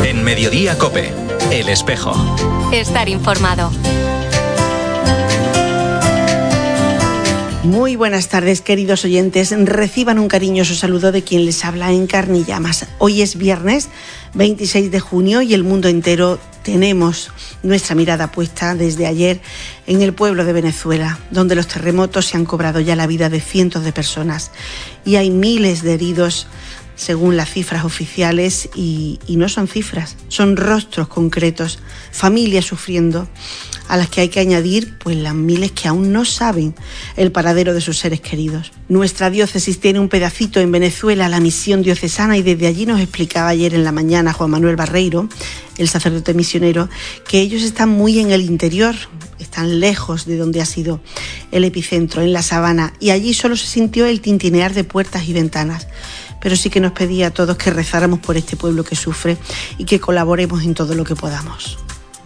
En Mediodía COPE, El Espejo. Estar informado. Muy buenas tardes, queridos oyentes. Reciban un cariñoso saludo de quien les habla en carne y llamas. Hoy es viernes 26 de junio y el mundo entero tenemos nuestra mirada puesta desde ayer en el pueblo de Venezuela, donde los terremotos se han cobrado ya la vida de cientos de personas y hay miles de heridos según las cifras oficiales y no son cifras, son rostros concretos, familias sufriendo, a las que hay que añadir pues las miles que aún no saben el paradero de sus seres queridos. Nuestra diócesis tiene un pedacito en Venezuela, la misión diocesana, y desde allí nos explicaba ayer en la mañana Juan Manuel Barreiro, el sacerdote misionero, que ellos están muy en el interior, están lejos de donde ha sido el epicentro, en la sabana, y allí solo se sintió el tintinear de puertas y ventanas. Pero sí que nos pedía a todos que rezáramos por este pueblo que sufre y que colaboremos en todo lo que podamos.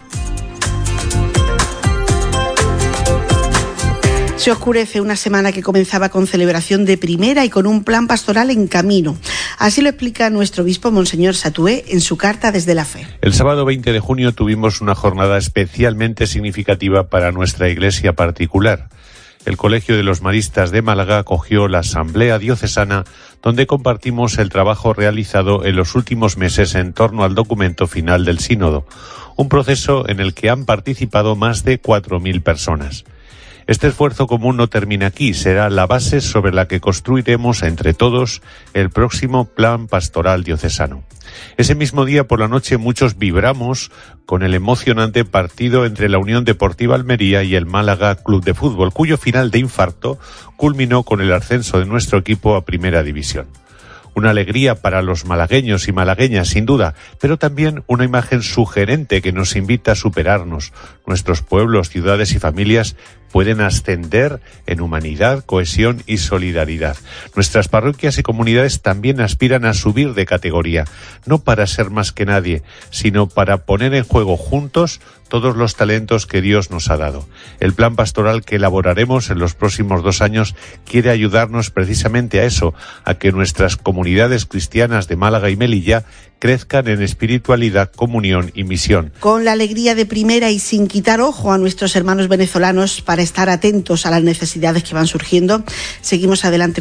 Se oscurece una semana que comenzaba con celebración de primera y con un plan pastoral en camino. Así lo explica nuestro obispo, Monseñor Satué, en su carta desde la fe. El sábado 20 de junio tuvimos una jornada especialmente significativa para nuestra iglesia particular. El Colegio de los Maristas de Málaga acogió la Asamblea Diocesana, donde compartimos el trabajo realizado en los últimos meses en torno al documento final del Sínodo, un proceso en el que han participado más de 4.000 personas. Este esfuerzo común no termina aquí, será la base sobre la que construiremos entre todos el próximo plan pastoral diocesano. Ese mismo día por la noche muchos vibramos con el emocionante partido entre la Unión Deportiva Almería y el Málaga Club de Fútbol, cuyo final de infarto culminó con el ascenso de nuestro equipo a Primera División. Una alegría para los malagueños y malagueñas, sin duda, pero también una imagen sugerente que nos invita a superarnos. Nuestros pueblos, ciudades y familias pueden ascender en humanidad, cohesión y solidaridad. Nuestras parroquias y comunidades también aspiran a subir de categoría, no para ser más que nadie, sino para poner en juego juntos todos los talentos que Dios nos ha dado. El plan pastoral que elaboraremos en los próximos 2 años quiere ayudarnos precisamente a eso, a que nuestras comunidades cristianas de Málaga y Melilla crezcan en espiritualidad, comunión y misión. Con la alegría de primera y sin quitar ojo a nuestros hermanos venezolanos para estar atentos a las necesidades que van surgiendo, seguimos adelante